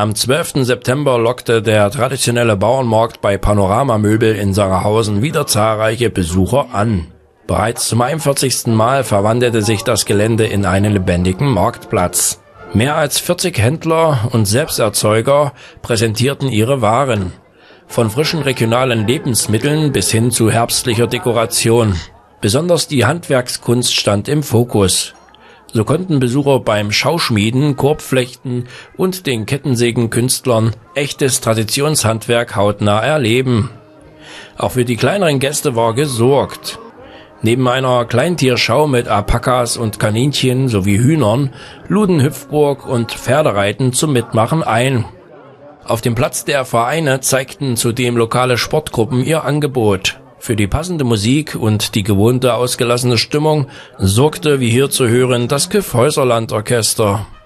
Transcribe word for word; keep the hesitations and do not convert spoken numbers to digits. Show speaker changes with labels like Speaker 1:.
Speaker 1: Am zwölften September lockte der traditionelle Bauernmarkt bei Panorama Möbel in Sangerhausen wieder zahlreiche Besucher an. Bereits zum einundvierzigsten Mal verwandelte sich das Gelände in einen lebendigen Marktplatz. Mehr als vierzig Händler und Selbsterzeuger präsentierten ihre Waren. Von frischen regionalen Lebensmitteln bis hin zu herbstlicher Dekoration. Besonders die Handwerkskunst stand im Fokus. So konnten Besucher beim Schauschmieden, Korbflechten und den Kettensägenkünstlern echtes Traditionshandwerk hautnah erleben. Auch für die kleineren Gäste war gesorgt. Neben einer Kleintierschau mit Alpakas und Kaninchen sowie Hühnern luden Hüpfburg und Pferdereiten zum Mitmachen ein. Auf dem Platz der Vereine zeigten zudem lokale Sportgruppen ihr Angebot. Für die passende Musik und die gewohnte ausgelassene Stimmung sorgte, wie hier zu hören, das Kyffhäuserlandorchester.